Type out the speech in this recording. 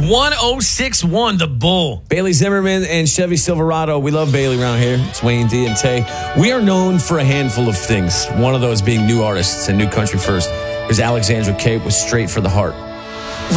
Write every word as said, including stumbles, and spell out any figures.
one oh six one, the Bull. Bailey Zimmerman and Chevy Silverado. We love Bailey around here. It's Wayne, D, and Tay. We are known for a handful of things. One of those being new artists and new country first. Here's Alexandra Kate with Straight for the Heart.